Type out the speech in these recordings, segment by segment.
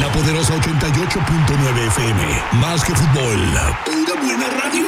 La poderosa 88.9 FM. Más que fútbol, pura buena radio.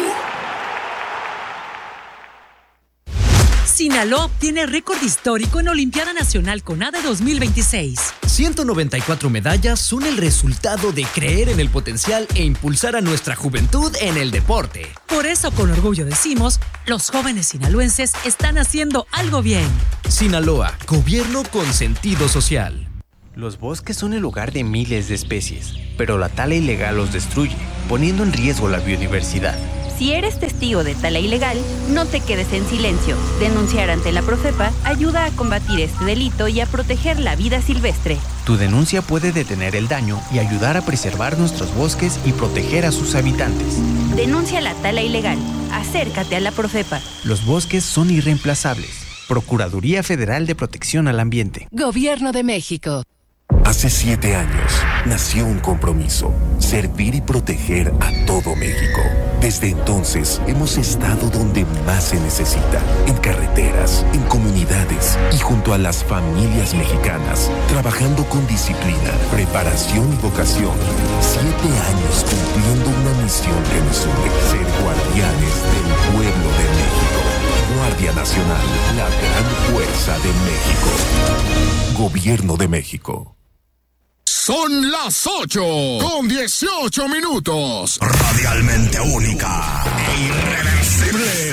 Sinaloa obtiene récord histórico en Olimpiada Nacional CONADE 2026. 194 medallas son el resultado de creer en el potencial e impulsar a nuestra juventud en el deporte. Por eso, con orgullo decimos, los jóvenes sinaloenses están haciendo algo bien. Sinaloa, gobierno con sentido social. Los bosques son el hogar de miles de especies, pero la tala ilegal los destruye, poniendo en riesgo la biodiversidad. Si eres testigo de tala ilegal, no te quedes en silencio. Denunciar ante la Profepa ayuda a combatir este delito y a proteger la vida silvestre. Tu denuncia puede detener el daño y ayudar a preservar nuestros bosques y proteger a sus habitantes. Denuncia la tala ilegal. Acércate a la Profepa. Los bosques son irreemplazables. Procuraduría Federal de Protección al Ambiente. Gobierno de México. Hace 7 años nació un compromiso: servir y proteger a todo México. Desde entonces hemos estado donde más se necesita, en carreteras, en comunidades y junto a las familias mexicanas, trabajando con disciplina, preparación y vocación. 7 años cumpliendo una misión que nos une: ser guardianes del pueblo de México. Guardia Nacional, la gran fuerza de México. Gobierno de México. Son las 8:18. Radialmente única e irreversible.